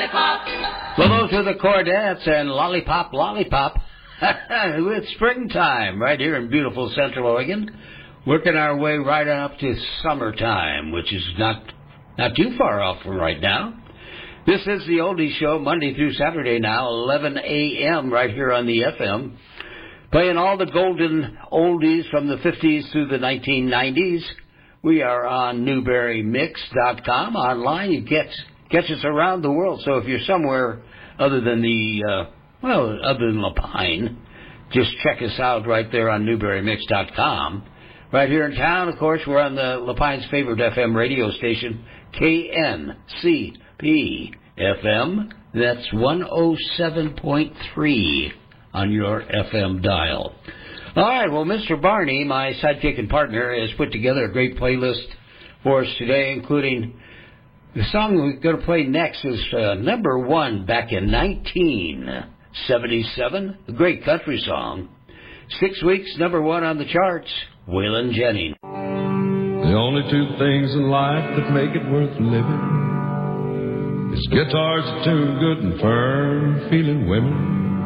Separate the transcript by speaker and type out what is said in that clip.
Speaker 1: lollipop.
Speaker 2: Well, those are the Chordettes and Lollipop, Lollipop. It's springtime right here in beautiful Central Oregon. Working our way right up to summertime, which is not too far off from right now. This is the Oldies Show, Monday through Saturday now, 11 a.m. right here on the FM. Playing all the golden oldies from the 50s through the 1990s. We are on NewberryMix.com. Online, you catch us around the world. So if you're somewhere other than other than La Pine, just check us out right there on NewberryMix.com. Right here in town, of course, we're on the La Pine's favorite FM radio station, KNCP FM. That's 107.3 on your FM dial. All right, well, Mr. Barney, my sidekick and partner, has put together a great playlist for us today, including the song we're going to play next is number one back in 1977, a great country song. 6 weeks, number one on the charts, Waylon Jennings.
Speaker 3: The only two things in life that make it worth living is guitars that tune good and firm feeling women.